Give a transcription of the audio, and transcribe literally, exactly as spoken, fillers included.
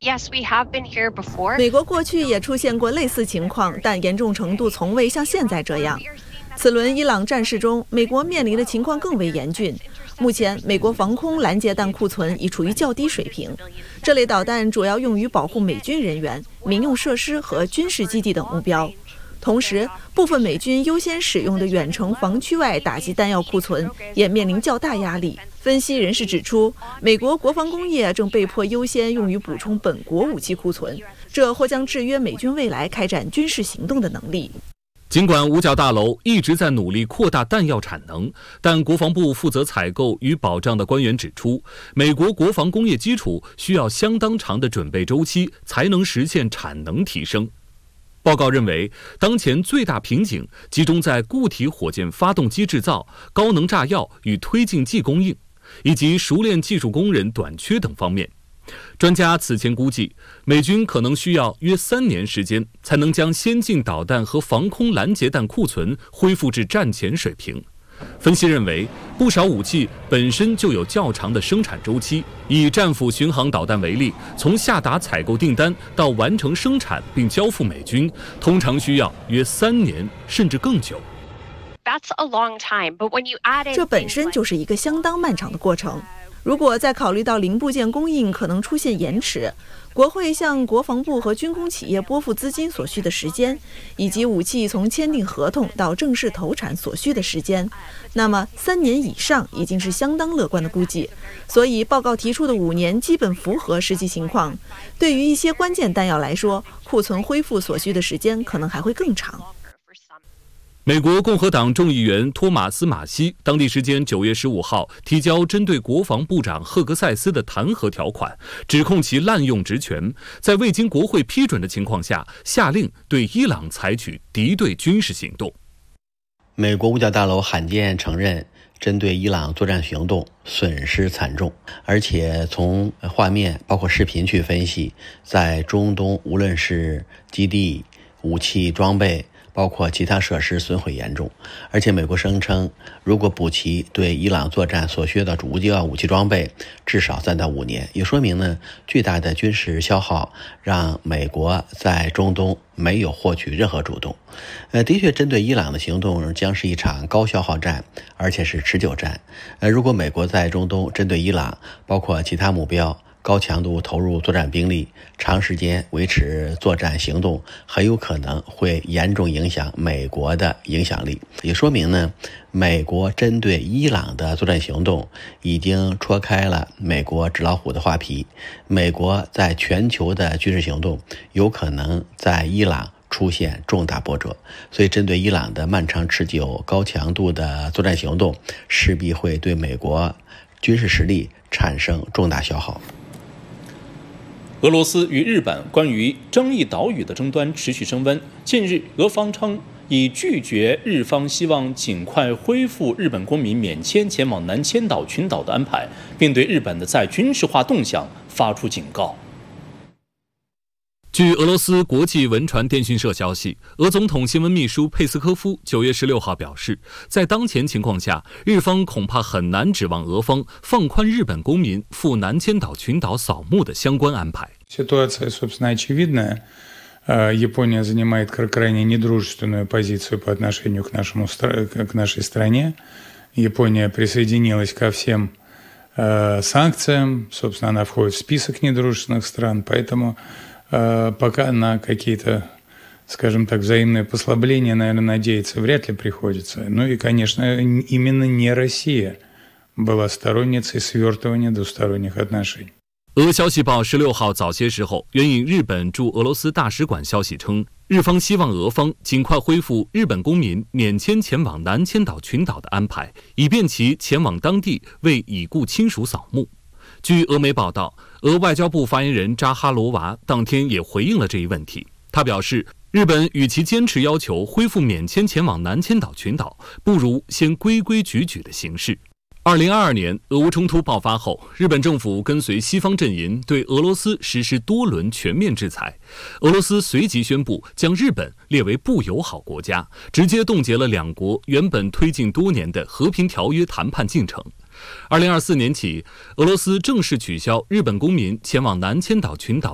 美国过去也出现过类似情况，但严重程度从未像现在这样。此轮伊朗战事中，美国面临的情况更为严峻。目前，美国防空拦截弹库存已处于较低水平，这类导弹主要用于保护美军人员、民用设施和军事基地等目标。同时，部分美军优先使用的远程防区外打击弹药库存也面临较大压力。分析人士指出，美国国防工业正被迫优先用于补充本国武器库存，这或将制约美军未来开展军事行动的能力。 尽管五角大楼一直在努力扩大弹药产能，但国防部负责采购与保障的官员指出，美国国防工业基础需要相当长的准备周期才能实现产能提升。报告认为，当前最大瓶颈集中在固体火箭发动机制造、高能炸药与推进剂供应，以及熟练技术工人短缺等方面。专家此前估计，美军可能需要约三年时间才能将先进导弹和防空拦截弹库存恢复至战前水平。分析认为，不少武器本身就有较长的生产周期。以战斧巡航导弹为例，从下达采购订单到完成生产并交付美军，通常需要约三年甚至更久。 这本身就是一个相当漫长的过程。如果再考虑到零部件供应可能出现延迟，国会向国防部和军工企业拨付资金所需的时间，以及武器从签订合同到正式投产所需的时间，那么三年以上已经是相当乐观的估计。所以报告提出的五年基本符合实际情况。对于一些关键弹药来说，库存恢复所需的时间可能还会更长。 美国共和党众议员托马斯·马西当地时间九月十五号提交针对国防部长赫格塞斯的弹劾条款，指控其滥用职权，在未经国会批准的情况下，下令对伊朗采取敌对军事行动。 美国五角大楼罕见承认针对伊朗作战行动损失惨重，而且从画面包括视频去分析，在中东无论是基地、武器装备包括其他设施损毁严重，而且美国声称，如果补齐对伊朗作战所需的主要武器装备，至少三到五年，也说明呢，巨大的军事消耗让美国在中东没有获取任何主动。呃，的确，针对伊朗的行动将是一场高消耗战，而且是持久战。呃，如果美国在中东针对伊朗，包括其他目标，高强度投入作战兵力，长时间维持作战行动，很有可能会严重影响美国的影响力。也说明呢，美国针对伊朗的作战行动已经戳开了美国纸老虎的画皮。美国在全球的军事行动有可能在伊朗出现重大波折，所以针对伊朗的漫长持久高强度的作战行动势必会对美国军事实力产生重大消耗。 俄罗斯与日本关于争议岛屿的争端持续升温。近日，俄方称已拒绝日方希望尽快恢复日本公民免签前往南千岛群岛的安排，并对日本的再军事化动向发出警告。 据俄罗斯国际文传电讯社消息，俄总统新闻秘书佩斯科夫九月十六号表示，在当前情况下，日方恐怕很难指望俄方放宽日本公民赴南千岛群岛扫墓的相关安排。 Ситуация, собственно, очевидная. Япония занимает крайне недружественную позицию по отношению к нашему, к нашей стране. Япония присоединилась ко всем санкциям. Собственно, она входит в список недружественных стран, поэтому пока на какие-то, скажем так, взаимные послабления, наверное, надеяться вряд ли приходится. Ну и, конечно, именно не Россия была сторонницей свертывания двусторонних отношений. 俄消息报十六号早些时候援引日本驻俄罗斯大使馆消息称，日方希望俄方尽快恢复日本公民免签前往南千岛群岛的安排，以便其前往当地为已故亲属扫墓。据俄媒报道，俄外交部发言人扎哈罗娃当天也回应了这一问题。他表示，日本与其坚持要求恢复免签前往南千岛群岛，不如先规规矩矩的行事。二零二二年，俄乌冲突爆发后，日本政府跟随西方阵营对俄罗斯实施多轮全面制裁。俄罗斯随即宣布将日本列为不友好国家，直接冻结了两国原本推进多年的和平条约谈判进程。二零二四年起，俄罗斯正式取消日本公民前往南千岛群岛